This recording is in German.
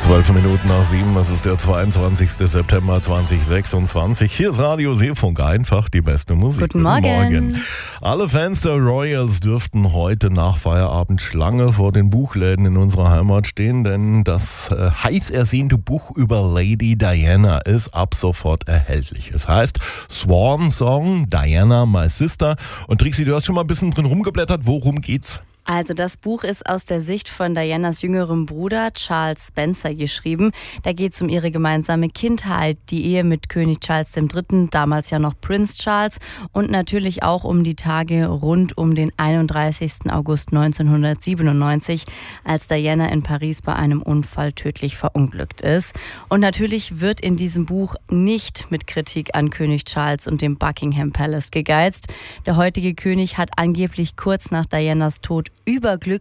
7:12, es ist der 22. September 2026. Hier ist Radio Seefunk, einfach die beste Musik. Guten Morgen. Alle Fans der Royals dürften heute nach Feierabend Schlange vor den Buchläden in unserer Heimat stehen, denn das heiß ersehnte Buch über Lady Diana ist ab sofort erhältlich. Es heißt Swan Song, Diana, My Sister. Und Trixie, du hast schon mal ein bisschen drin rumgeblättert. Worum geht's? Also das Buch ist aus der Sicht von Dianas jüngerem Bruder Charles Spencer geschrieben. Da geht es um ihre gemeinsame Kindheit, die Ehe mit König Charles III., damals ja noch Prince Charles, und natürlich auch um die Tage rund um den 31. August 1997, als Diana in Paris bei einem Unfall tödlich verunglückt ist. Und natürlich wird in diesem Buch nicht mit Kritik an König Charles und dem Buckingham Palace gegeizt. Der heutige König hat angeblich kurz nach Dianas Tod überglücklich